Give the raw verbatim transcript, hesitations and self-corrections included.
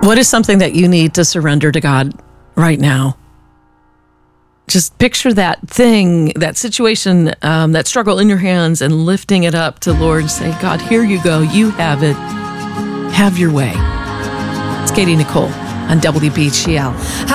What is something that you need to surrender to God right now? Just picture that thing, that situation, um, that struggle in your hands and lifting it up to Lord and say, God, here you go. You have it. Have your way. It's Katie Nicole on W B G L.